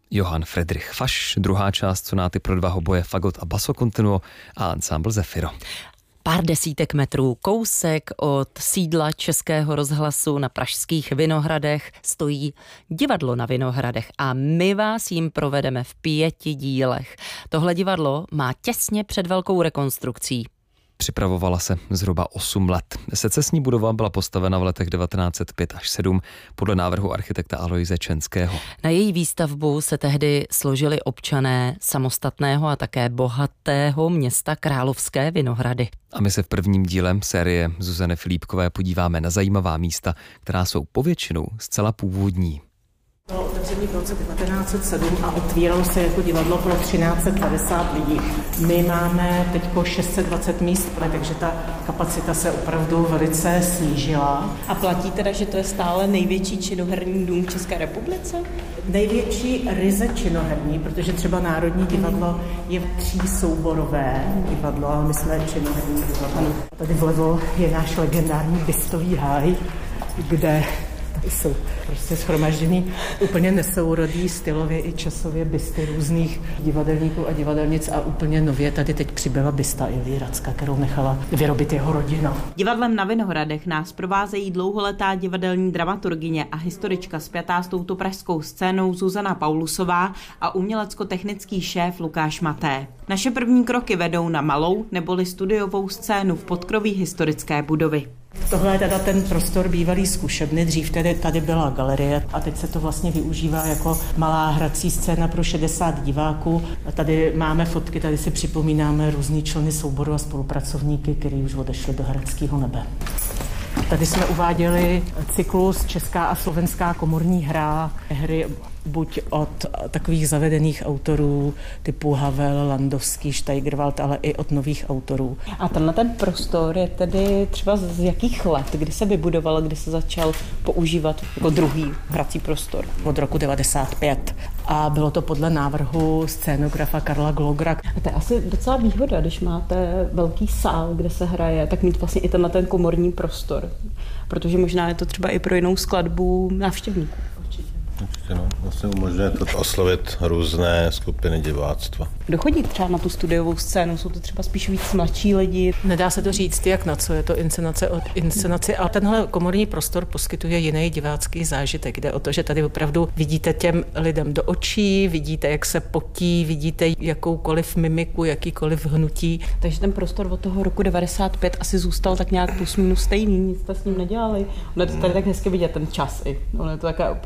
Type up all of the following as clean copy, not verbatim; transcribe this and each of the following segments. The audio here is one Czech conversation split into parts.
Johann Friedrich Fasch, druhá část sonáty pro 2 hoboje, fagot a basso continuo a ansámbl Zefiro. Pár desítek metrů kousek od sídla Českého rozhlasu na pražských Vinohradech stojí divadlo na Vinohradech a my vás jim provedeme v 5 dílech. Tohle divadlo má těsně před velkou rekonstrukcí. Připravovala se zhruba 8 let. Secesní budova byla postavena v letech 1905 až 7 podle návrhu architekta Aloise Čenského. Na její výstavbu se tehdy složili občané samostatného a také bohatého města Královské Vinohrady. A my se v prvním díle série Zuzany Filipkové podíváme na zajímavá místa, která jsou povětšinou zcela původní. Bylo otevření v roce 1907 a otvíralo se jako divadlo pro 1350 lidí. My máme teď 620 míst, takže ta kapacita se opravdu velice snížila. A platí teda, že to je stále největší činoherní dům v České republice? Největší ryze činoherní, protože třeba Národní divadlo je 3souborové divadlo, ale my jsme činoherní divadlo. Tady vlevo je náš legendární Bystový háj, kde jsou prostě shromažděný úplně nesourodý stylově i časově bysty různých divadelníků a divadelnic a úplně nově tady teď přibyla bysta Ilji Racka, kterou nechala vyrobit jeho rodina. Divadlem na Vinohradech nás provázejí dlouholetá divadelní dramaturgyně a historička spjatá s touto pražskou scénou Zuzana Paulusová a umělecko-technický šéf Lukáš Maté. Naše první kroky vedou na malou neboli studiovou scénu v podkroví historické budovy. Tohle je teda ten prostor bývalý zkušebny, dřív tady byla galerie a teď se to vlastně využívá jako malá hrací scéna pro 60 diváků. A tady máme fotky, tady si připomínáme různý členy souboru a spolupracovníky, kteří už odešli do hereckého nebe. Tady jsme uváděli cyklus Česká a slovenská komorní hry buď od takových zavedených autorů typu Havel, Landowský, Steigerwald, ale i od nových autorů. A tenhle ten prostor je tedy třeba z jakých let, kdy se vybudoval, kdy se začal používat jako druhý hrací prostor? Od roku 1995. A bylo to podle návrhu scénografa Karla Glogera. A to je asi docela výhoda, když máte velký sál, kde se hraje, tak mít vlastně i tenhle ten komorní prostor. Protože možná je to třeba i pro jinou skladbu návštěvníků. Určitě, no. Vlastně umožňuje to oslovit různé skupiny diváctva. Kdo chodí třeba na tu studiovou scénu? Jsou to třeba spíš víc mladší lidi? Nedá se to říct, jak na co, je to inscenace od inscenaci, ale tenhle komorní prostor poskytuje jiný divácký zážitek. Jde o to, že tady opravdu vidíte těm lidem do očí, vidíte, jak se potí, vidíte jakoukoliv mimiku, jakýkoliv hnutí. Takže ten prostor od toho roku 95 asi zůstal tak nějak plus minus stejný, nic jste s ním nedělali. Ono je to tady tak hezky vidět ten čas i. Ono je to taková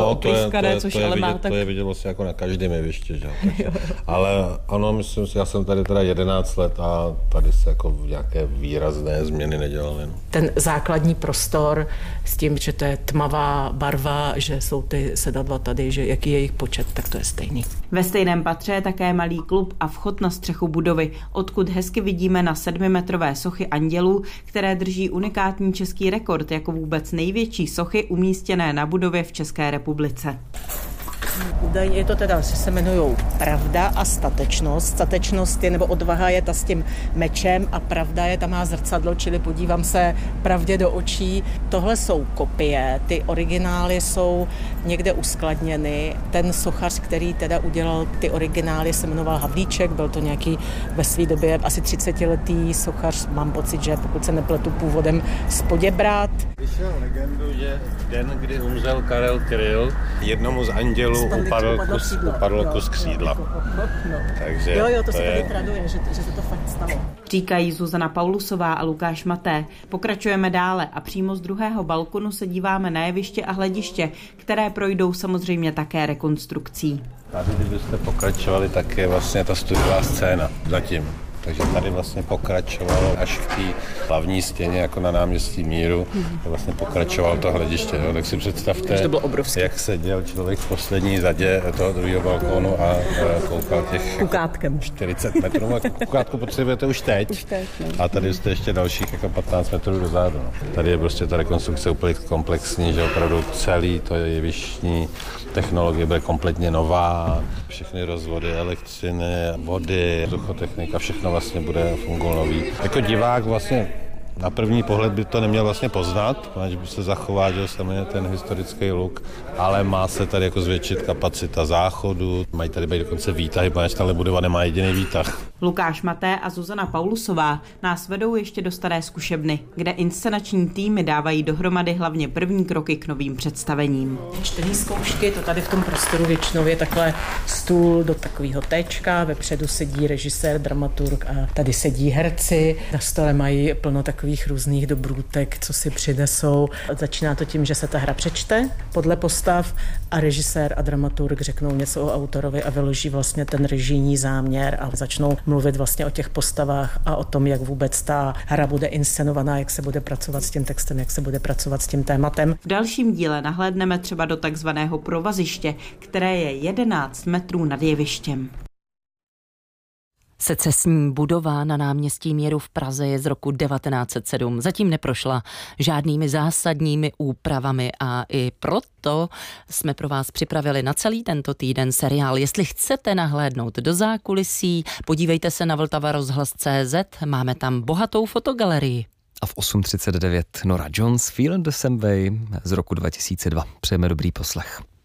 to je vidět vlastně jako na každém jevišti, že? Ale ano, myslím si, já jsem tady teda 11 let a tady se jako nějaké výrazné změny nedělaly. No. Ten základní prostor s tím, že to je tmavá barva, že jsou ty sedadla tady, že jaký je jejich počet, tak to je stejný. Ve stejném patře je také malý klub a vchod na střechu budovy, odkud hezky vidíme na 7metrové sochy andělů, které drží unikátní český rekord jako vůbec největší sochy umístěné na budově v České republice. Údajně je to teda, že se jmenujou Pravda a statečnost. Statečnost je, nebo odvaha je ta s tím mečem a pravda je, ta má zrcadlo, čili podívám se pravdě do očí. Tohle jsou kopie, ty originály jsou někde uskladněny. Ten sochař, který teda udělal ty originály, se jmenoval Havlíček, byl to nějaký ve své době asi 30letý sochař, mám pocit, že pokud se nepletu původem z Poděbrad. Vyšel legendu, že den, kdy umřel Karel Kryl, jednomu z andělů upadlo kus křídla. Takže jo, to se tady traduje, že se to fakt stalo. Říkají Zuzana Paulusová a Lukáš Maté. Pokračujeme dále a přímo z druhého balkonu se díváme na jeviště a hlediště, které projdou samozřejmě také rekonstrukcí. Tady, kdybyste pokračovali, tak je vlastně ta studiová scéna zatím. Takže tady vlastně pokračovalo až k té hlavní stěně, jako na náměstí Míru, vlastně pokračovalo to hlediště. Jo? Tak si představte, jak seděl člověk v poslední zadě toho druhého balkónu a koukal těch kukátkem 40 metrů. A kukátku potřebujete už teď. A tady jste ještě dalších jako 15 metrů dozadu. No. Tady je prostě ta rekonstrukce úplně komplexní, že opravdu celý to jevištní technologie bude kompletně nová. Všechny rozvody elektřiny, vody, vzduchotechnika, všechno vlastně bude fungovalo nový. Jako divák vlastně Na první pohled by to neměl vlastně poznat, protože by se zachoval samozřejmě ten historický look, ale má se tady jako zvětšit kapacita záchodu, mají tady být dokonce výtahy, protože tahle budova nemá jediný výtah. Lukáš Maté a Zuzana Paulusová nás vedou ještě do Staré zkušebny, kde inscenační týmy dávají dohromady hlavně první kroky k novým představením. Čtení zkoušky, to tady v tom prostoru většinou je takhle stůl do takového téčka, vepředu sedí režisér, dramaturg a tady sedí herci. Na stole mají plno takových různých dobrůtek, co si přinesou. Začíná to tím, že se ta hra přečte podle postav a režisér a dramaturg řeknou něco o autorovi a vyloží vlastně ten režijní záměr a začnou mluvit vlastně o těch postavách a o tom, jak vůbec ta hra bude inscenovaná, jak se bude pracovat s tím textem, jak se bude pracovat s tím tématem. V dalším díle nahlédneme třeba do takzvaného provaziště, které je 11 metrů nad jevištěm. Secesní budova na náměstí Míru v Praze je z roku 1907. Zatím neprošla žádnými zásadními úpravami a i proto jsme pro vás připravili na celý tento týden seriál. Jestli chcete nahlédnout do zákulisí, podívejte se na VltaVaRozhlas.cz, máme tam bohatou fotogalerii. A v 8:39 Nora Jones, Feel the Same Way z roku 2002. Přejeme dobrý poslech.